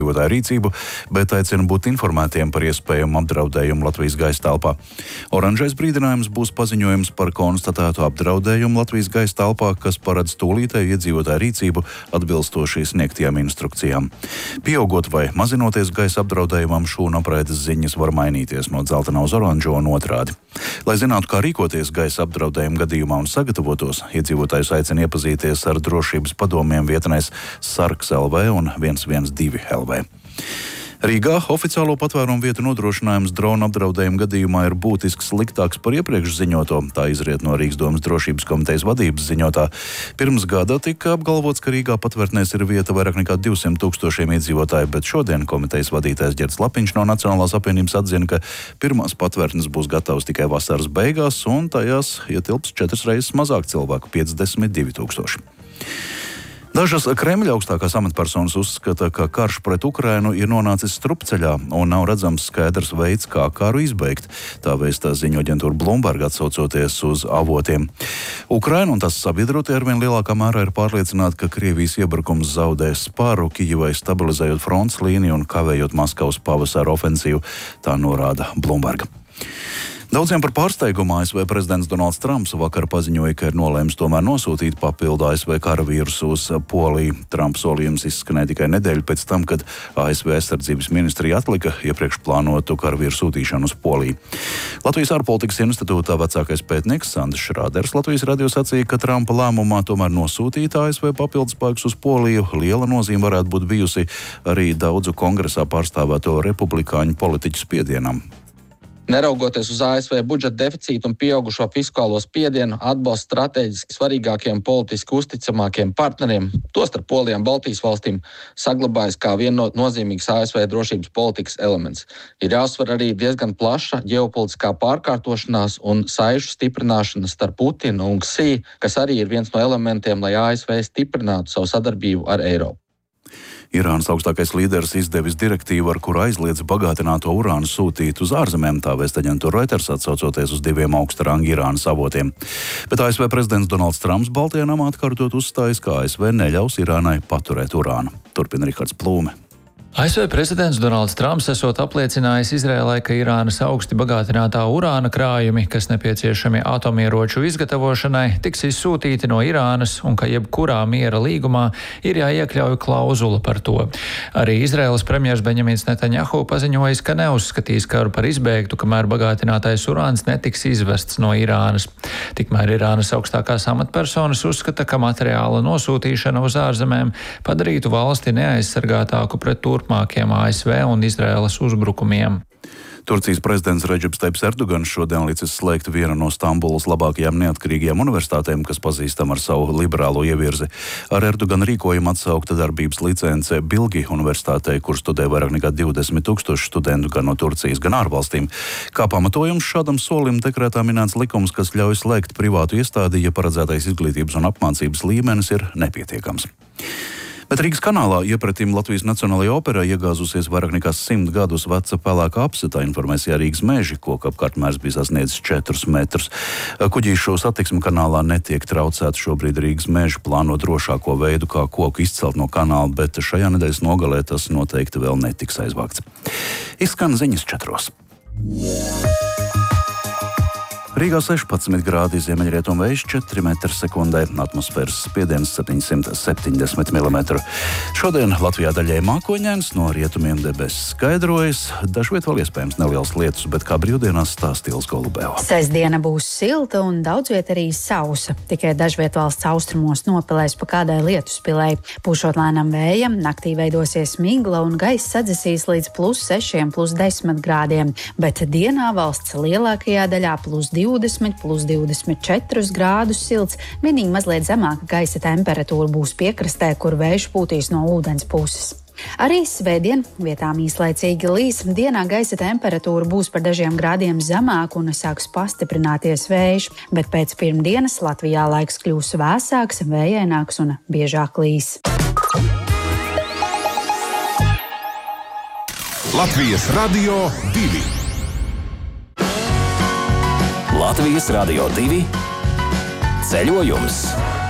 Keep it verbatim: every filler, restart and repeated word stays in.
iedzīvotāju rīcību, bet aicina būt informētiem par iespējamu apdraudējumu Latvijas gaisa telpā. Oranžais brīdinājums būs paziņojums par konstatētu apdraudējumu Latvijas gaisa telpā, kas paredz tūlītēju iedzīvotāju rīcību atbilstoši sniegtajām instrukcijām. Pieaugot vai mazinoties gaisa apdraudējumam, šūnu apraides ziņas var mainīties no dzeltenā uz oranžo un otrādi. Lai zinātu, kā rīkoties gaisa apdraudējuma gadījumā un sagatavotos, iedzīvotājus aicina iepazīties ar drošības padomiem vietnēs Sarks L V un viens viens divi L V. Rīgā oficiālo patvērumu vietu nodrošinājums drona apdraudējuma gadījumā ir būtiski sliktāks par iepriekš ziņoto. Tā izriet no Rīgas domas drošības komitejas vadības ziņotā. Pirms gada tika apgalvots, ka Rīgā patvērtnēs ir vieta vairāk nekā divsimt tūkstošiem iedzīvotāju, bet šodien komitejas vadītājs Ģerts Lapiņš no Nacionālās apvienības atzina, ka pirmās patvērtnes būs gatavas tikai vasaras beigās, un tajās ietilps četras reizes mazāk cilvēku - piecdesmit divi tūkstoši. Dažas Kremļa augstākās amatpersonas uzskata, ka karš pret Ukrainu ir nonācis strupceļā un nav redzams skaidrs veids, kā karu izbeigt. Tā vēstā ziņo aģentūra Bloomberg, atsaucoties uz avotiem. Ukraina un tās sabiedrotie arvien lielākā mērā ir pārliecināti, ka Krievijas iebrukums zaudēs spāru Kijivai, stabilizējot frontes līniju un kavējot Maskavas pavasara ofensīvu, tā norāda Bloomberg. Daudziem par pārsteigumu A S V prezidents Donalds Trumps vakar paziņoja, ka ir nolēmis tomēr nosūtīt papildu A S V karavīrus uz Poliju. Trumpa solījums izskanēja tikai nedēļu pēc tam, kad A S V aizsardzības ministrija atlika iepriekš plānotu karavīru sūtīšanu uz Poliju. Latvijas ārpolitikas institūtā vecākais pētnieks Sandrs Šrāders Latvijas radio sacīja, ka Trumpa lēmumā tomēr nosūtīt A S V papildus spēkus uz Poliju liela nozīme varētu būt bijusi arī daudzu kongresā pārstāvēto republikāņu politiķu spiedienam. Neraugoties uz A S V budžeta deficītu un pieaugušo fiskālo spiedienu, atbalsts strateģiski svarīgākiem politiski uzticamākiem partneriem, tostarp Polijai un Baltijas valstīm, saglabājas kā viena no nozīmīgas A S V drošības politikas elements. Ir jāuzsver arī diezgan plaša ģeopolitiskā pārkārtošanās un saišu stiprināšana starp Putinu un Ksī, kas arī ir viens no elementiem, lai A S V stiprinātu savu sadarbību ar Eiropu. Irānas augstākais līderis izdevis direktīvu, ar kuru aizliedz bagātināto urānu sūtīt uz ārzemēm, tā vēsta aģentūra Reuters, atsaucoties uz diviem augsta ranga Irānas avotiem. Bet A S V prezidents Donalds Trumps Baltijā namā atkārtot uzstājas, ka A S V neļaus Irānai paturēt urānu. Turpina Rihards Plūme. A S V prezidents Donalds Trumps esot apliecinājis Izrēlai, ka Irānas augsti bagātinātā urāna krājumi, kas nepieciešami atomieroču izgatavošanai, tiks izsūtīti no Irānas un ka jebkurā miera līgumā ir jāiekļauj klauzula par to. Arī Izraēlas premjers Benjamins Netanjahu paziņojis, ka neuzskatīs karu par izbeigtu, kamēr bagātinātais urāns netiks izvests no Irānas. Tikmēr Irānas augstākās amatpersonas uzskata, ka materiāla nosūtīšana uz ārzemēm padarītu valsti neaizsargātāku pret turpmākiem A S V un Izraēlas uzbrukumiem. Turcijas prezidents Redžeps Taips Erdogans šodien licis slēgt vienu no Stambulas labākajām neatkarīgajām universitātēm, kas pazīstama ar savu liberālo ievirzi. Ar Erdogana rīkojumu atsaukta darbības licence Bilgi universitātei, kur studē vairāk nekā divdesmit tūkstoši studentu gan no Turcijas, gan ārvalstīm. Kā pamatojums šādam solim dekrētā minēts likums, kas ļauj slēgt privātu iestādi, ja paredzētais izglītības un apmācības līmenis ir nepietiekams. Bet Rīgas kanālā iepratim Latvijas Nacionālajai operai iegāzusies vairāk nekā simt gadus veca pelēka apse, tā informēja Rīgas meži, koka apkārtmērs bija sasniedzis četrus metrus. Kuģīšu satiksme kanālā netiek traucēta. Šobrīd Rīgas meži plāno drošāko veidu, kā koku izcelt no kanāla, bet šajā nedēļas nogalē tas noteikti vēl netiks aizvākts. Izskan ziņas četros. Rīgā sešpadsmit grādi, ziemeļrietumu vējš četri metri sekundē, atmosfēras spiediens septiņsimt septiņdesmit milimetru. Šodien Latvijā daļai mākoņains, no rietumiem debesis skaidrojas, dažviet vēl iespējams neliels lietus, bet kā brīvdienās stāsta Ilze Golubeva. Sestdiena būs silta un daudzviet arī sausa. Tikai dažviet valsts austrumos nopelēs pa kādai lietuspilei. Pūšot lēnam vējam, naktī veidosies migla un gaiss sadzisīs līdz plus sešiem, plus desmit grādiem, bet dienā valsts lielākajā daļā plus divdesmit, plus divdesmit četrus grādus silts, vienīgi mazliet zemāka gaisa temperatūra būs piekrastē, kur vējš pūtīs no ūdens puses. Arī svētdien vietām īslaicīgi līs, dienā gaisa temperatūra būs par dažiem grādiem zemāka un sāks pastiprināties vējš, bet pēc pirmdienas Latvijā laiks kļūs vēsāks, vējaināks un biežāk līs. Latvijas Radio divi. Latvijas Radio divi ceļojums.